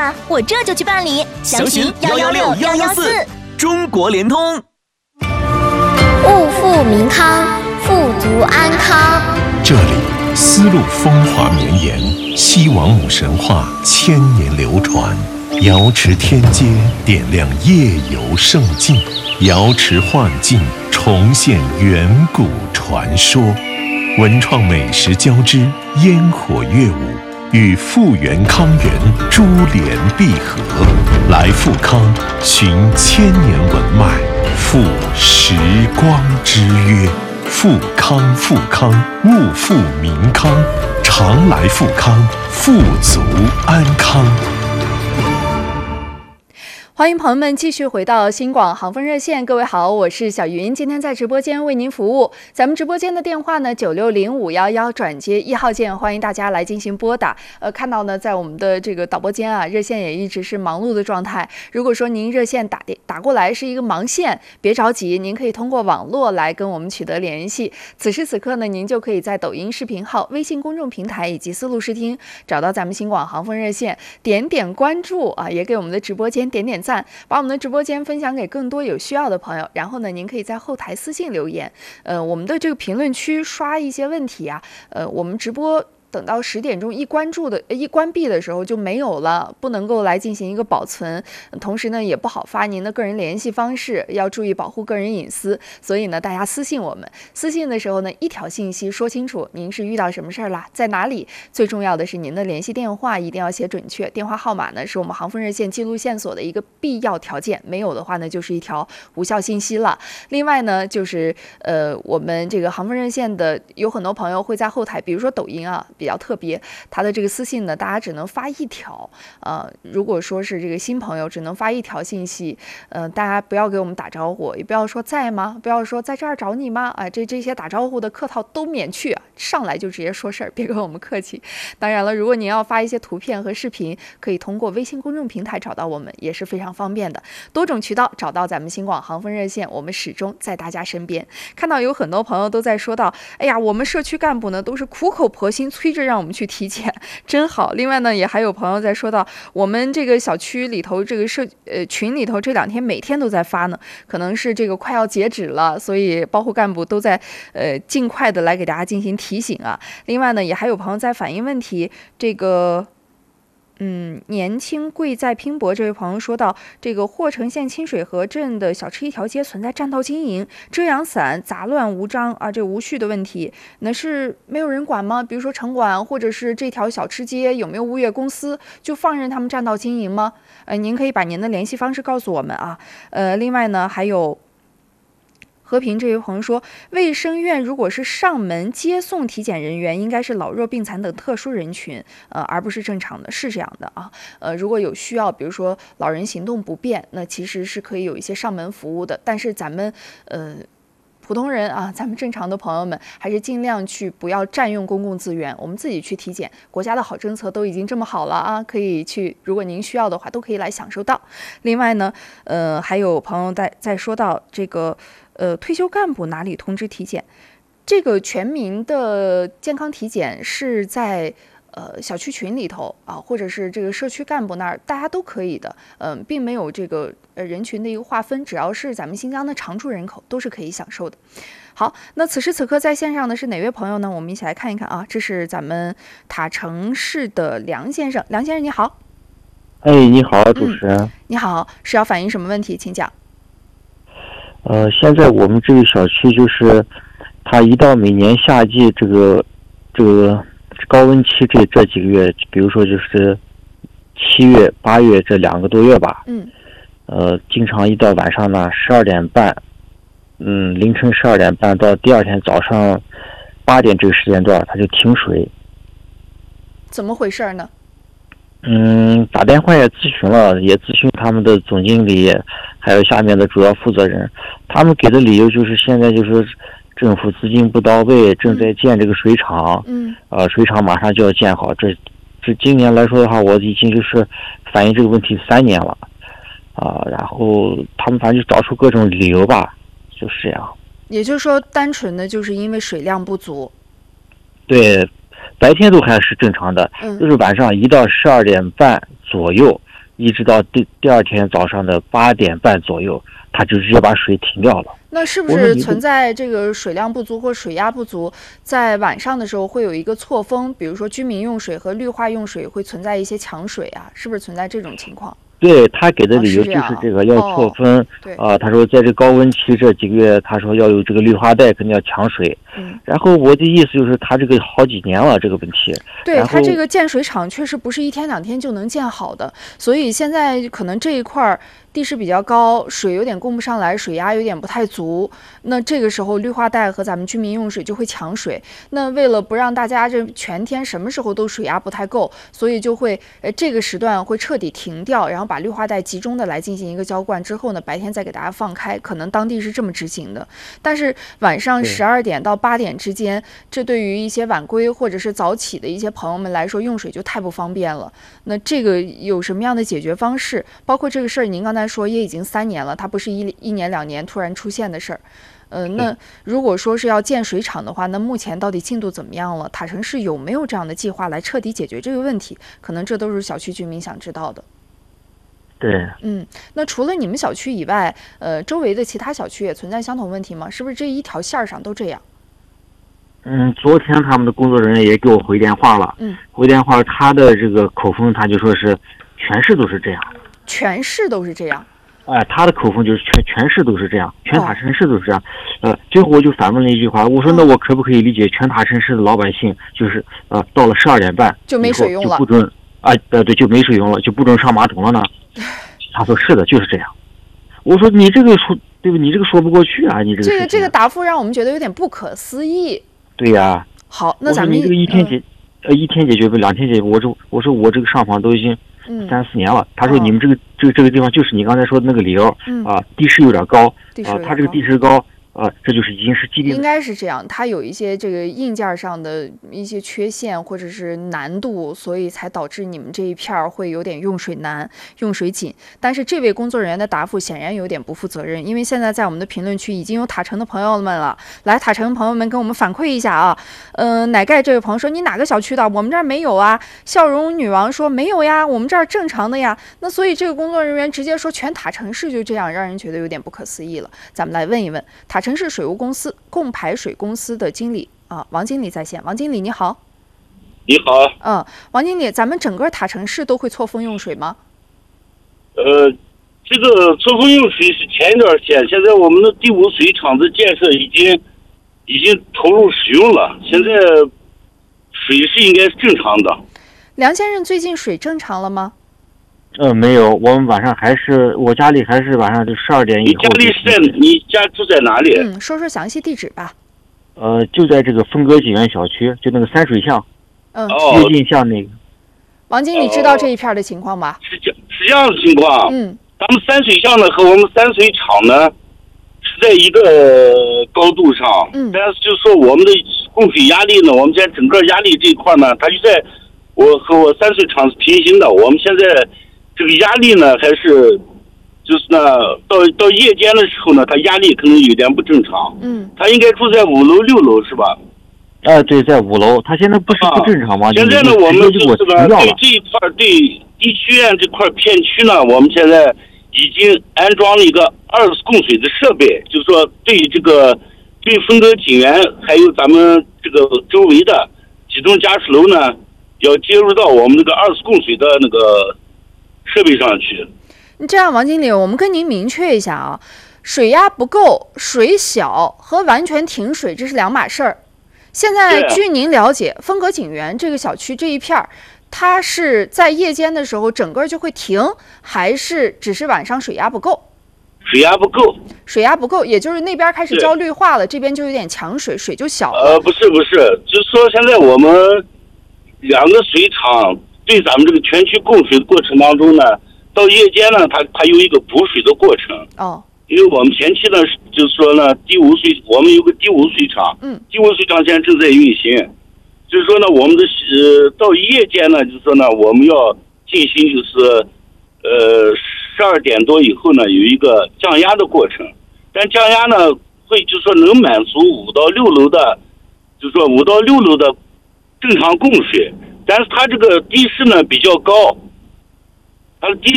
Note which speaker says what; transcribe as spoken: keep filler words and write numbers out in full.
Speaker 1: 啊，我这就去办理。
Speaker 2: 详询幺幺六幺幺四。中国联通。
Speaker 3: 物富民康，富足安康。
Speaker 4: 这里丝路风华绵延，西王母神话千年流传。瑶池天街点亮夜游胜境，瑶池幻境重现远古传说。文创美食交织，烟火乐舞与复原康源珠联璧合。来富康，寻千年文脉，赴时光之约。富康富康，物富民康，常来富康，富足安康。
Speaker 5: 欢迎朋友们继续回到新广航风热线，各位好，我是小云，今天在直播间为您服务。咱们直播间的电话呢九六零五幺幺转接一号键，欢迎大家来进行拨打。呃，看到呢，在我们的这个导播间啊，热线也一直是忙碌的状态。如果说您热线打打过来是一个忙线，别着急，您可以通过网络来跟我们取得联系。此时此刻呢，您就可以在抖音视频号、微信公众平台以及丝路视听找到咱们新广航风热线，点点关注啊，也给我们的直播间点点赞。把我们的直播间分享给更多有需要的朋友，然后呢，您可以在后台私信留言，呃，我们的这个评论区刷一些问题啊，呃，我们直播等到十点钟一关注的一关闭的时候就没有了，不能够来进行一个保存，同时呢也不好发您的个人联系方式，要注意保护个人隐私。所以呢，大家私信我们，私信的时候呢，一条信息说清楚您是遇到什么事儿啦，在哪里，最重要的是您的联系电话一定要写准确，电话号码呢是我们航风热线记录线索的一个必要条件，没有的话呢就是一条无效信息了。另外呢，就是呃我们这个航风热线的有很多朋友会在后台，比如说抖音啊。比较特别，他的这个私信呢，大家只能发一条。呃，如果说是这个新朋友，只能发一条信息。呃，大家不要给我们打招呼，也不要说在吗？不要说在这儿找你吗？啊、呃，这这些打招呼的客套都免去啊，上来就直接说事儿，别跟我们客气。当然了，如果您要发一些图片和视频，可以通过微信公众平台找到我们，也是非常方便的。多种渠道找到咱们新广航风热线，我们始终在大家身边。看到有很多朋友都在说到，哎呀，我们社区干部呢都是苦口婆心催。逼着让我们去体检，真好。另外呢，也还有朋友在说到，我们这个小区里头这个社呃群里头这两天每天都在发呢，可能是这个快要截止了，所以包括干部都在呃尽快的来给大家进行提醒啊。另外呢，也还有朋友在反映问题，这个。嗯，年轻贵在拼搏这位朋友说到，这个霍城县清水河镇的小吃一条街存在占道经营、遮阳伞杂乱无章啊，这无序的问题，那是没有人管吗？比如说城管或者是这条小吃街有没有物业公司就放任他们占道经营吗？呃，您可以把您的联系方式告诉我们啊。呃，另外呢，还有。和平这位朋友说，卫生院如果是上门接送体检人员，应该是老弱病残等特殊人群，呃，而不是正常的，是这样的啊。呃，如果有需要，比如说老人行动不便，那其实是可以有一些上门服务的。但是咱们呃普通人啊，咱们正常的朋友们，还是尽量去不要占用公共资源，我们自己去体检。国家的好政策都已经这么好了啊，可以去，如果您需要的话，都可以来享受到。另外呢，呃，还有朋友在在说到这个。呃，退休干部哪里通知体检？这个全民的健康体检是在呃小区群里头啊，或者是这个社区干部那儿，大家都可以的。嗯、呃，并没有这个呃人群的一个划分，只要是咱们新疆的常住人口，都是可以享受的。好，那此时此刻在线上的是哪位朋友呢？我们一起来看一看啊，这是咱们塔城市的梁先生，梁先生你好。
Speaker 6: 哎，你好，主持人、嗯。
Speaker 5: 你好，是要反映什么问题？请讲。
Speaker 6: 呃，现在我们这个小区就是，它一到每年夏季这个这个高温期这这几个月，比如说就是七月、八月这两个多月吧，
Speaker 5: 嗯，
Speaker 6: 呃，经常一到晚上呢十二点半，嗯，凌晨十二点半到第二天早上八点这个时间段，它就停水。
Speaker 5: 怎么回事呢？
Speaker 6: 嗯，打电话也咨询了，也咨询他们的总经理，还有下面的主要负责人，他们给的理由就是现在就是政府资金不到位，正在建这个水厂，
Speaker 5: 嗯，
Speaker 6: 呃，水厂马上就要建好。这这今年来说的话，我已经就是反映这个问题三年了，啊、呃，然后他们反正就找出各种理由吧，就是这样。
Speaker 5: 也就是说，单纯的就是因为水量不足。
Speaker 6: 对。白天都还是正常的，
Speaker 5: 嗯、
Speaker 6: 就是晚上一到十二点半左右， 一直到第第二天早上的八点半左右，它就直接把水停掉了。
Speaker 5: 那是不是存在这个水量不足或水压不足，在晚上的时候会有一个错峰？比如说居民用水和绿化用水会存在一些抢水啊，是不是存在这种情况？
Speaker 6: 对，他给的理由就是这个、哦、要错分，
Speaker 5: 对
Speaker 6: 啊、呃，他说在这高温期这几个月，他说要有这个绿化带肯定要抢水，
Speaker 5: 嗯，
Speaker 6: 然后我的意思就是他这个好几年了这个问题，
Speaker 5: 对他这个建水厂确实不是一天两天就能建好的，所以现在可能这一块地势比较高，水有点供不上来，水压有点不太足，那这个时候绿化带和咱们居民用水就会抢水，那为了不让大家这全天什么时候都水压不太够，所以就会呃这个时段会彻底停掉，然后把绿化带集中的来进行一个浇灌，之后呢白天再给大家放开，可能当地是这么执行的。但是晚上十二点到八点之间，这对于一些晚归或者是早起的一些朋友们来说，用水就太不方便了。那这个有什么样的解决方式？包括这个事儿，您刚才说也已经三年了，它不是一一年两年突然出现的事儿。呃，那如果说是要建水厂的话，那目前到底进度怎么样了？塔城市有没有这样的计划来彻底解决这个问题？可能这都是小区居民想知道的。
Speaker 6: 对，
Speaker 5: 嗯，那除了你们小区以外，呃，周围的其他小区也存在相同问题吗？是不是这一条线上都这样？
Speaker 6: 嗯，昨天他们的工作人员也给我回电话了，
Speaker 5: 嗯，
Speaker 6: 回电话他的这个口风，他就说是全市都是这样，
Speaker 5: 全市都是这样。
Speaker 6: 哎、呃，他的口风就是全全市都是这样，全塔城市都是这样。哦、呃，最后我就反问了一句话，我说那我可不可以理解全塔城市的老百姓就是呃到了十二点半
Speaker 5: 就没水用了，
Speaker 6: 就不准啊呃对就没水用了，就不准上马桶了呢？他说是的，就是这样。我说你这个说对不？你这个说不过去啊！你这个
Speaker 5: 这个这个答复让我们觉得有点不可思议。
Speaker 6: 对呀、啊。
Speaker 5: 好，那咱们
Speaker 6: 你这个一天解、嗯、呃一天解决不两天解决，我说我说我这个上访都已经三四年了。嗯、他说你们这个、哦、这个这个地方就是你刚才说的那个理由、嗯、啊，地势有点高啊，他这个地势高。啊，这就是已经是既定的，
Speaker 5: 应该是这样。它有一些这个硬件上的一些缺陷或者是难度，所以才导致你们这一片会有点用水难、用水紧。但是这位工作人员的答复显然有点不负责任，因为现在在我们的评论区已经有塔城的朋友们了，来，塔城朋友们跟我们反馈一下啊。嗯、呃，奶盖这位朋友说你哪个小区的？我们这儿没有啊。笑容女王说没有呀，我们这儿正常的呀。那所以这个工作人员直接说全塔城市就这样，让人觉得有点不可思议了。咱们来问一问塔城。城市水务公司供排水公司的经理啊，王经理在线。王经理你好。
Speaker 1: 你好。
Speaker 5: 嗯，王经理，咱们整个塔城市都会错峰用水吗？
Speaker 1: 呃，这个错峰用水是前一段时间，现在我们的第五水厂的建设已经已经投入使用了，现在水是应该是正常的。
Speaker 5: 梁先生，最近水正常了吗？
Speaker 6: 呃，没有，我们晚上还是我家里还是晚上就十二点以后。
Speaker 1: 你家里是在你家住在哪里？
Speaker 5: 嗯，说说详细地址吧。
Speaker 6: 呃，就在这个峰阁景园小区，就那个三水巷，
Speaker 5: 嗯，
Speaker 6: 跃进巷那个。
Speaker 5: 王经理知道这一片的情况吧？
Speaker 1: 是这是这样的情况。
Speaker 5: 嗯，
Speaker 1: 咱们三水巷呢和我们三水厂呢是在一个高度上，
Speaker 5: 嗯，
Speaker 1: 但是就是说我们的供水压力呢，我们现在整个压力这一块呢，它就在我和我三水厂是平行的，我们现在。这个压力呢，还是就是呢，到到夜间的时候呢，它压力可能有点不正常。
Speaker 5: 嗯，
Speaker 1: 它应该住在五楼、六楼是吧？
Speaker 6: 啊，对，在五楼。它现在不是不正常吗？
Speaker 1: 啊、现在呢，我们就是吧，对这一块，对地区院这块片区呢，我们现在已经安装了一个二次供水的设备，就是说对于这个对峰阁景园还有咱们这个周围的几栋家属楼呢，要接入到我们这个二次供水的那个。设备上去。
Speaker 5: 这样，王经理，我们跟您明确一下啊，水压不够、水小和完全停水这是两码事儿。现在据您了解，峰阁景园这个小区这一片儿，它是在夜间的时候整个就会停，还是只是晚上水压不够？
Speaker 1: 水压不够。
Speaker 5: 水压不够，也就是那边开始浇绿化了，这边就有点抢水，水就小了。
Speaker 1: 呃，不是不是，就是说现在我们两个水厂。对咱们这个全区供水的过程当中呢，到夜间呢，它它有一个补水的过程。
Speaker 5: 哦。
Speaker 1: 因为我们前期呢，就是说呢，第五水我们有个第五水厂，
Speaker 5: 嗯，
Speaker 1: 第五水厂现在正在运行，就是说呢，我们的呃到夜间呢，就是说呢，我们要进行就是呃十二点多以后呢，有一个降压的过程，但降压呢会就是说能满足五到六楼的，就是说五到六楼的正常供水。但是它这个地势呢比较高，它的地